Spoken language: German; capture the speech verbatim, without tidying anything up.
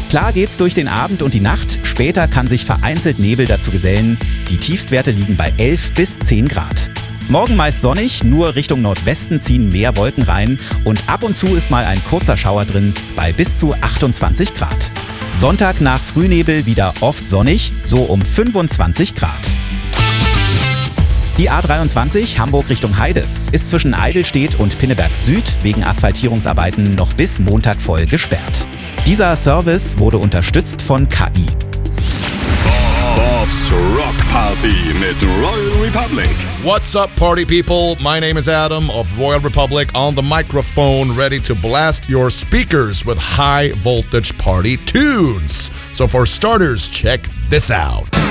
Klar geht's durch den Abend und die Nacht. Später kann sich vereinzelt Nebel dazu gesellen. Die Tiefstwerte liegen bei elf bis zehn Grad. Morgen meist sonnig, nur Richtung Nordwesten ziehen mehr Wolken rein und ab und zu ist mal ein kurzer Schauer drin bei bis zu achtundzwanzig Grad. Sonntag nach Frühnebel wieder oft sonnig, so um fünfundzwanzig Grad. Die A dreiundzwanzig Hamburg Richtung Heide ist zwischen Eidelstedt und Pinneberg Süd wegen Asphaltierungsarbeiten noch bis Montag voll gesperrt. Dieser Service wurde unterstützt von K I. Bob's Rock Party mit Royal Republic. What's up, party people? My name is Adam of Royal Republic on the microphone, ready to blast your speakers with high voltage party tunes. So for starters, check this out.